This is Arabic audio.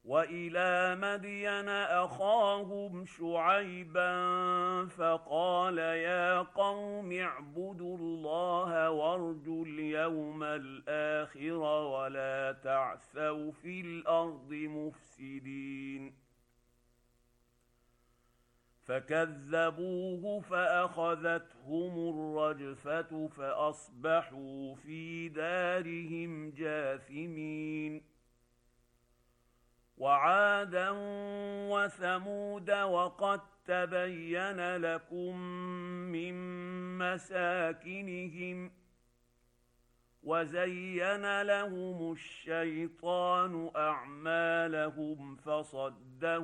وإلى مدين أخاهم شعيبا فقال يا قوم اعبدوا الله وارجوا اليوم الآخر ولا تعثوا في الأرض مفسدين. فكذبوه فأخذتهم الرجفة فأصبحوا في دارهم جاثمين. وعادا وثمود وقد تبين لكم من مساكنهم وزين لهم الشيطان أعمالهم فصدهم